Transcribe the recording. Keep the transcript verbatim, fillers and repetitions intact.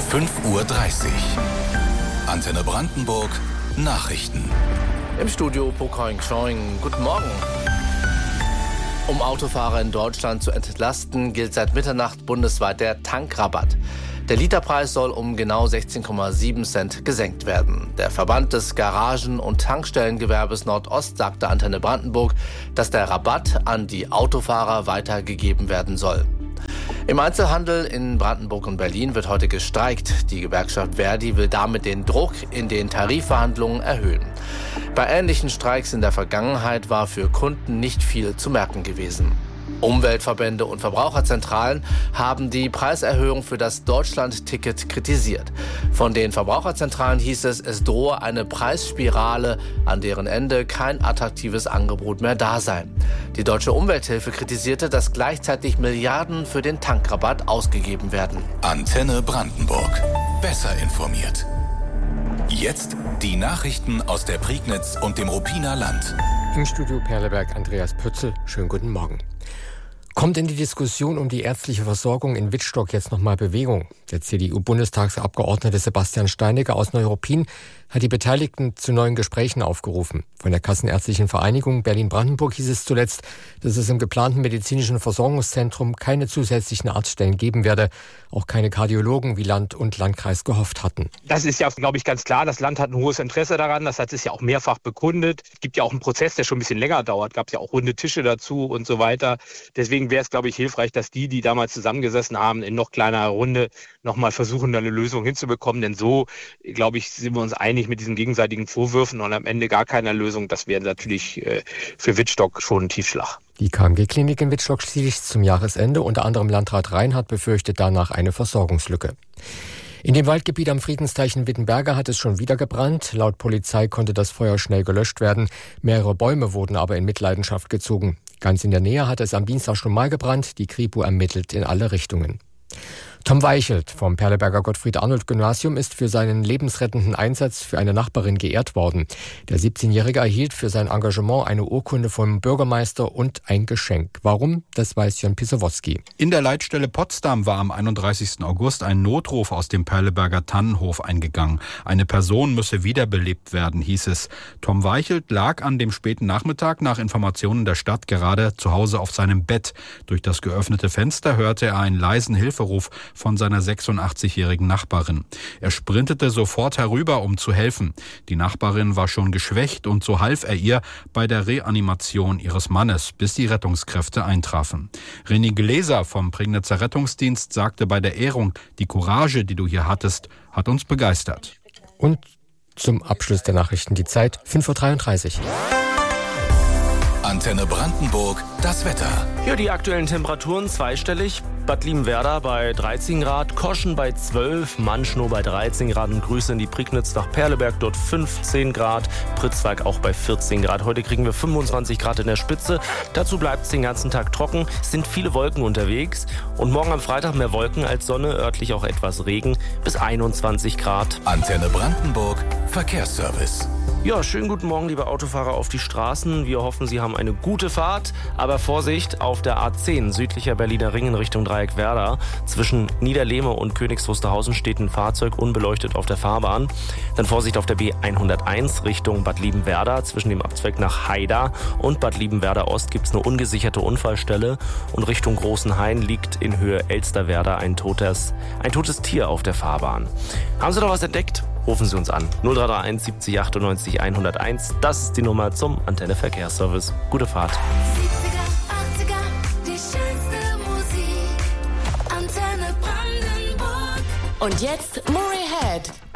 fünf Uhr dreißig. Antenne Brandenburg Nachrichten. Im Studio Pokaing Choing. Guten Morgen. Um Autofahrer in Deutschland zu entlasten, gilt seit Mitternacht bundesweit der Tankrabatt. Der Literpreis soll um genau sechzehn Komma sieben Cent gesenkt werden. Der Verband des Garagen- und Tankstellengewerbes Nordost sagte Antenne Brandenburg, dass der Rabatt an die Autofahrer weitergegeben werden soll. Im Einzelhandel in Brandenburg und Berlin wird heute gestreikt. Die Gewerkschaft Verdi will damit den Druck in den Tarifverhandlungen erhöhen. Bei ähnlichen Streiks in der Vergangenheit war für Kunden nicht viel zu merken gewesen. Umweltverbände und Verbraucherzentralen haben die Preiserhöhung für das Deutschland-Ticket kritisiert. Von den Verbraucherzentralen hieß es, es drohe eine Preisspirale, an deren Ende kein attraktives Angebot mehr da sei. Die Deutsche Umwelthilfe kritisierte, dass gleichzeitig Milliarden für den Tankrabatt ausgegeben werden. Antenne Brandenburg. Besser informiert. Jetzt die Nachrichten aus der Prignitz und dem Ruppiner Land. Im Studio Perleberg Andreas Pötzl. Schönen guten Morgen. Kommt in die Diskussion um die ärztliche Versorgung in Wittstock jetzt nochmal Bewegung? Der C D U-Bundestagsabgeordnete Sebastian Steinecke aus Neuruppin hat die Beteiligten zu neuen Gesprächen aufgerufen. Von der Kassenärztlichen Vereinigung Berlin-Brandenburg hieß es zuletzt, dass es im geplanten medizinischen Versorgungszentrum keine zusätzlichen Arztstellen geben werde, auch keine Kardiologen, wie Land und Landkreis gehofft hatten. Das ist ja, glaube ich, ganz klar. Das Land hat ein hohes Interesse daran. Das hat es ja auch mehrfach bekundet. Es gibt ja auch einen Prozess, der schon ein bisschen länger dauert. Gab es ja auch runde Tische dazu und so weiter. Deswegen wäre es, glaube ich, hilfreich, dass die, die damals zusammengesessen haben, in noch kleinerer Runde nochmal versuchen, eine Lösung hinzubekommen. Denn so, glaube ich, sind wir uns einig mit diesen gegenseitigen Vorwürfen und am Ende gar keiner Lösung. Das wäre natürlich äh, für Wittstock schon ein Tiefschlag. Die K M G-Klinik in Wittstock schließt zum Jahresende. Unter anderem Landrat Reinhardt befürchtet danach eine Versorgungslücke. In dem Waldgebiet am Friedensteich in Wittenberge hat es schon wieder gebrannt. Laut Polizei konnte das Feuer schnell gelöscht werden. Mehrere Bäume wurden aber in Mitleidenschaft gezogen. Ganz in der Nähe hat es am Dienstag schon mal gebrannt. Die Kripo ermittelt in alle Richtungen. Tom Weichelt vom Perleberger Gottfried-Arnold-Gymnasium ist für seinen lebensrettenden Einsatz für eine Nachbarin geehrt worden. Der siebzehnjährige erhielt für sein Engagement eine Urkunde vom Bürgermeister und ein Geschenk. Warum? Das weiß Jon Pisowoski. In der Leitstelle Potsdam war am einunddreißigsten August ein Notruf aus dem Perleberger Tannenhof eingegangen. Eine Person müsse wiederbelebt werden, hieß es. Tom Weichelt lag an dem späten Nachmittag nach Informationen der Stadt gerade zu Hause auf seinem Bett. Durch das geöffnete Fenster hörte er einen leisen Hilferuf von seiner sechsundachtzigjährigen Nachbarin. Er sprintete sofort herüber, um zu helfen. Die Nachbarin war schon geschwächt und so half er ihr bei der Reanimation ihres Mannes, bis die Rettungskräfte eintrafen. René Gläser vom Prignitzer Rettungsdienst sagte bei der Ehrung, die Courage, die du hier hattest, hat uns begeistert. Und zum Abschluss der Nachrichten die Zeit, fünf Uhr dreiunddreißig. Antenne Brandenburg, das Wetter. Hier die aktuellen Temperaturen zweistellig. Bad Liebenwerda bei dreizehn Grad, Koschen bei zwölf, Manschnow bei dreizehn Grad und Grüße in die Prignitz nach Perleberg, dort fünfzehn Grad, Pritzwalk auch bei vierzehn Grad. Heute kriegen wir fünfundzwanzig Grad in der Spitze. Dazu bleibt es den ganzen Tag trocken, es sind viele Wolken unterwegs und morgen am Freitag mehr Wolken als Sonne, örtlich auch etwas Regen, bis einundzwanzig Grad. Antenne Brandenburg, Verkehrsservice. Ja, schönen guten Morgen, liebe Autofahrer auf die Straßen. Wir hoffen, Sie haben eine gute Fahrt, aber Vorsicht auf der A zehn, südlicher Berliner Ring in Richtung Dreieckwerder. Zwischen Niederlehme und Königs Wusterhausen steht ein Fahrzeug unbeleuchtet auf der Fahrbahn. Dann Vorsicht auf der B hunderteins Richtung Bad Liebenwerda. Zwischen dem Abzweig nach Haida und Bad Liebenwerda Ost gibt es eine ungesicherte Unfallstelle. Und Richtung Großenhain liegt in Höhe Elsterwerda ein totes, ein totes Tier auf der Fahrbahn. Haben Sie noch was entdeckt? Rufen Sie uns an. null drei drei eins siebzig achtundneunzig hunderteins. Das ist die Nummer zum Antenne Verkehrsservice. Gute Fahrt. siebziger, achtziger, die schönste Musik. Antenne Brandenburg. Und jetzt Murray Head.